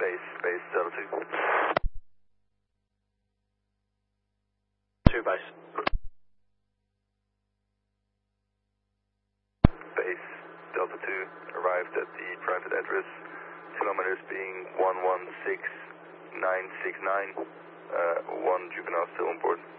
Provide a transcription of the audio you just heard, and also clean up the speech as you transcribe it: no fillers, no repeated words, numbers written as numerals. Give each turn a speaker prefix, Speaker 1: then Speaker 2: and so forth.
Speaker 1: base Delta 2.
Speaker 2: 2 base.
Speaker 1: Base Delta 2 arrived at the private address, kilometers being 116969, one juvenile still on board.